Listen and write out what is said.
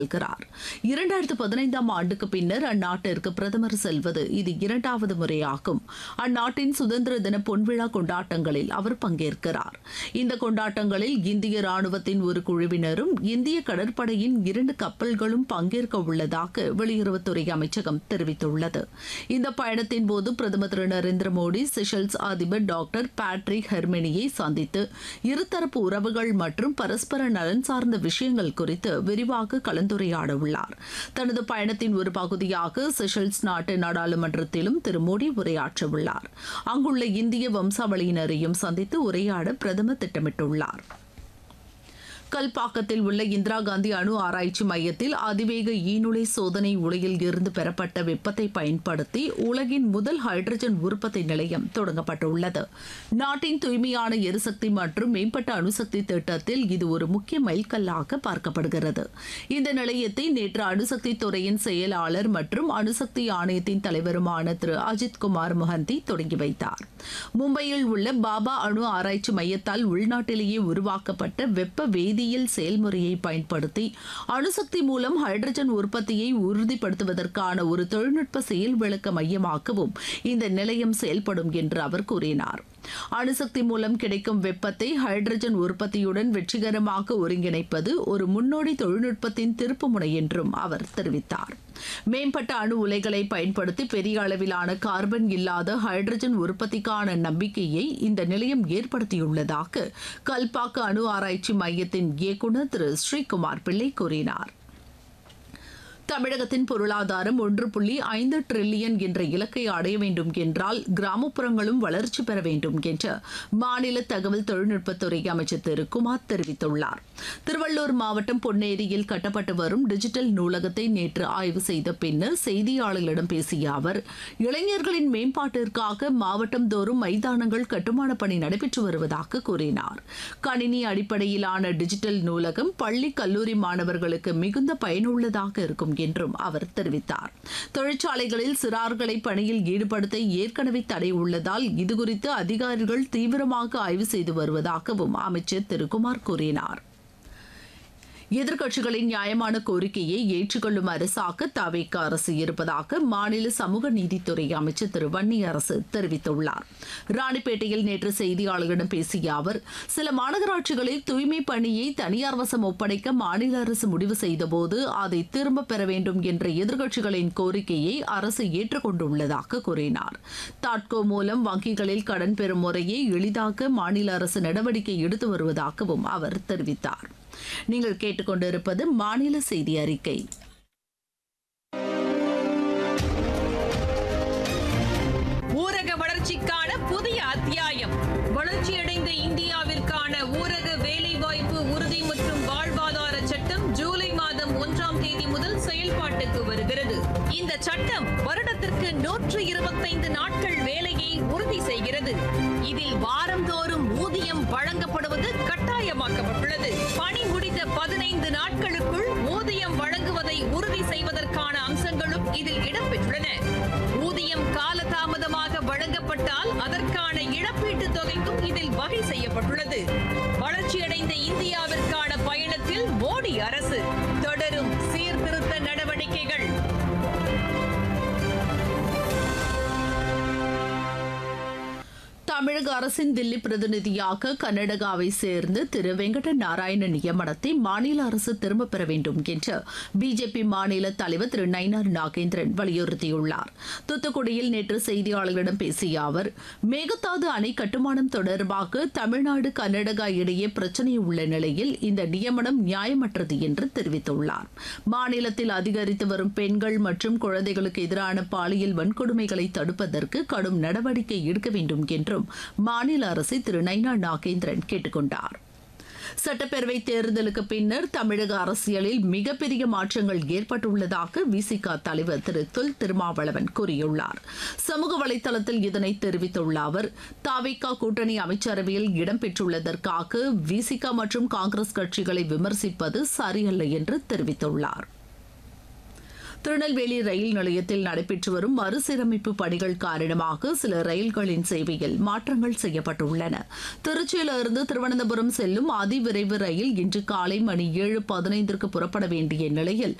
செல்கிறார். 2015ஆம் ஆண்டுக்கு பின்னர் அந்நாட்டிற்கு பிரதமர் செல்வது இது இரண்டாவது முறையாகும். அந்நாட்டின் சுதந்திர தின பொன்விழா கொண்டாட்டங்களில் அவர் பங்கேற்கிறார். இந்த கொண்டாட்டங்களில் இந்திய ராணுவத்தின் ஒரு குழுவினரும் இந்திய கடற்படையின் 2 கப்பல்களும் பங்கேற்க உள்ளதாக வெளியுறவுத்துறை அமைச்சகம் தெரிவித்துள்ளது. இந்த பயணத்தின் போது பிரதமர் திரு நரேந்திர மோடி செஷல்ஸ் அதிபர் டாக்டர் பேட்ரிக் ஹெர்மெனியை சந்தித்து இருதரப்பு உறவுகள் மற்றும் பரஸ்பர நலன் சார்ந்த விஷயங்கள் குறித்து விரிவாக கலந்துரையாட உள்ளார். தனது பயணத்தின் ஒரு பகுதியாக செஷல்ஸ் நாட்டு நாடாளுமன்றத்திலும் திரு மோடி உரையாற்ற உள்ளார். அங்குள்ள இந்திய வம்சாவளியினரையும் சந்தித்து உரையாட பிரதமர் திட்டமிட்டுள்ளார். கல்பாக்கத்தில் உள்ள இந்திரா காந்தி அணு ஆராய்ச்சி மையத்தில் அதிவேக ஈநுழை சோதனை உலையில் இருந்து பெறப்பட்ட வெப்பத்தை பயன்படுத்தி உலகின் முதல் ஹைட்ரஜன் உற்பத்தி நிலையம் தொடங்கப்பட்டுள்ளது. நாட்டின் தூய்மையான எரிசக்தி மற்றும் மேம்பட்ட அணுசக்தி திட்டத்தில் இது ஒரு முக்கிய மைல்கல்லாக பார்க்கப்படுகிறது. இந்த நிலையத்தை நேற்று அணுசக்தி துறையின் செயலாளர் மற்றும் அணுசக்தி ஆணையத்தின் தலைவருமான திரு அஜித் குமார் மொஹந்தி தொடங்கி வைத்தார். மும்பையில் உள்ள பாபா அணு ஆராய்ச்சி மையத்தால் உள்நாட்டிலேயே உருவாக்கப்பட்ட வெப்ப வேதியியல் செயல்முறையை பயன்படுத்தி அணுசக்தி மூலம் ஹைட்ரஜன் உற்பத்தியை உறுதிப்படுத்துவதற்கான ஒரு தொழில்நுட்ப செயல் விளக்க மையமாகவும் இந்த நிலையம் செயல்படும் என்று அவர் கூறினார். அணுசக்தி மூலம் கிடைக்கும் வெப்பத்தை ஹைட்ரஜன் உற்பத்தியுடன் வெற்றிகரமாக ஒருங்கிணைப்பது ஒரு முன்னோடி தொழில்நுட்பத்தின் திருப்புமுனை என்றும் அவர் தெரிவித்தார். மேம்பட்ட அணு உலைகளை பயன்படுத்தி பெரிய அளவிலான கார்பன் இல்லாத ஹைட்ரஜன் உற்பத்திக்கான நம்பிக்கையை இந்த நிலையம் ஏற்படுத்தியுள்ளதாக கல்பாக்க அணு ஆராய்ச்சி மையத்தின் இயக்குநர் திரு ஸ்ரீகுமார் பிள்ளை கூறினார். தமிழகத்தின் பொருளாதாரம் 1.5 டிரில்லியன் என்ற இலக்கை அடைய வேண்டும் என்றால் கிராமப்புறங்களும் வளர்ச்சி பெற வேண்டும் என்று மாநில தகவல் தொழில்நுட்பத்துறை அமைச்சர் திரு குமார் தெரிவித்துள்ளார். திருவள்ளூர் மாவட்டம் பொன்னேரியில் கட்டப்பட்டு வரும் டிஜிட்டல் நூலகத்தை நேற்று ஆய்வு செய்த பின்னர் செய்தியாளர்களிடம் பேசிய அவர், இளைஞர்களின் மேம்பாட்டிற்காக மாவட்டந்தோறும் மைதானங்கள் கட்டுமான பணி நடைபெற்று வருவதாக கூறினார். கணினி அடிப்படையிலான டிஜிட்டல் நூலகம் பள்ளி கல்லூரி மாணவர்களுக்கு மிகுந்த பயனுள்ளதாக இருக்கும் என்றும் அவர் தெரிவித்தார். தொழிற்சாலைகளில் சிறார்களை பணியில் ஈடுபடுத்த ஏற்கனவே தடை உள்ளதால் இதுகுறித்து அதிகாரிகள் தீவிரமாக ஆய்வு செய்து வருவதாகவும் அமைச்சர் திரு குமார் கூறினார். எதிர்க்கட்சிகளின் நியாயமான கோரிக்கையை ஏற்றுக்கொள்ளும் அரசாக தவேக அரசு இருப்பதாக மாநில சமூக நீதித்துறை அமைச்சர் திரு வன்னியரசு தெரிவித்துள்ளார். ராணிப்பேட்டையில் நேற்று செய்தியாளர்களிடம் பேசிய அவர், சில மாநகராட்சிகளில் தூய்மை பணியை தனியார் வசம் ஒப்படைக்க மாநில அரசு முடிவு செய்தபோது அதை திரும்பப் பெற வேண்டும் என்ற எதிர்க்கட்சிகளின் கோரிக்கையை அரசு ஏற்றுக்கொண்டுள்ளதாக கூறினார். தாட்கோ மூலம் வங்கிகளில் கடன் பெறும் முறையை எளிதாக்க மாநில அரசு நடவடிக்கை எடுத்து வருவதாகவும் அவர் தெரிவித்தார். நீங்கள் கேட்டுக்கொண்டிருப்பது மாநில செய்தி அறிக்கை. ஊரக வளர்ச்சிக்கான புதிய அத்தியாயம். வளர்ச்சியடைந்த இந்தியாவிற்கான ஊரக வேலைவாய்ப்பு உறுதி மற்றும் வாழ்வாதார சட்டம் ஜூலை மாதம் 1ஆம் தேதி முதல் செயல்பாட்டுக்கு வருகிறது. இந்த சட்டம் வருடத்திற்கு 125 நாட்கள் வேலையை உறுதி செய்கிறது. இதில் வாரந்தோறும் ஊதியம் வழங்கப்படுவது கட்டாயமாக்கப்பட்டுள்ளது. பணி முடிந்த 15 நாட்களுக்குள் ஊதியம் வழங்குவதை உறுதி செய்வதற்கான அம்சங்களும் இதில் இடம்பெற்றுள்ளன. ஊதியம் காலதாமதமாக வழங்கப்பட்டால் அதற்கான இழப்பீட்டுத் தொகைக்கும் இதில் வகை செய்யப்பட்டுள்ளது. வளர்ச்சியடைந்த இந்தியாவிற்கான பயணத்தில் மோடி அரசு தொடரும் சீர்திருத்த நடவடிக்கைகள். தமிழக அரசின் தில்லி பிரதிநிதியாக கர்நாடகாவை சேர்ந்த திரு வெங்கட நாராயண நியமனத்தை மாநில அரசு திரும்பப் பெற வேண்டும் என்று பிஜேபி மாநில தலைவர் திரு நயினார் நாகேந்திரன் வலியுறுத்தியுள்ளார். தூத்துக்குடியில் நேற்று செய்தியாளர்களிடம் பேசிய அவர், மேகதாது அணை கட்டுமானம் தொடர்பாக தமிழ்நாடு கர்நாடகா இடையே பிரச்சினை உள்ள நிலையில் இந்த நியமனம் நியாயமற்றது என்று தெரிவித்துள்ளார். மாநிலத்தில் அதிகரித்து வரும் பெண்கள் மற்றும் குழந்தைகளுக்கு எதிரான பாலியல் வன்கொடுமைகளை தடுப்பதற்கு கடும் நடவடிக்கை எடுக்க வேண்டும் என்றும் மாநில அரசை திரு நயினார் நாகேந்திரன் கேட்டுக் கொண்டார். சட்டப்பேரவை தேர்தலுக்கு பின்னர் தமிழக அரசியலில் மிகப்பெரிய மாற்றங்கள் ஏற்பட்டுள்ளதாக விசிக தலைவர் திரு தொல் திருமாவளவன் கூறியுள்ளார். சமூக வலைதளத்தில் இதனை தெரிவித்துள்ள அவர், தவேக கூட்டணி அமைச்சரவையில் இடம்பெற்றுள்ளதற்காக விசிக மற்றும் காங்கிரஸ் கட்சிகளை விமர்சிப்பது சரியல்ல என்று தெரிவித்துள்ளார். திருநெல்வேலி ரயில் நிலையத்தில் நடைபெற்று வரும் மறுசீரமைப்பு பணிகள் காரணமாக சில ரயில்களின் சேவையில் மாற்றங்கள் செய்யப்பட்டுள்ளன. திருச்சியிலிருந்து திருவனந்தபுரம் செல்லும் அதிவிரைவு ரயில் இன்று காலை மணி 7:15 புறப்பட வேண்டிய நிலையில்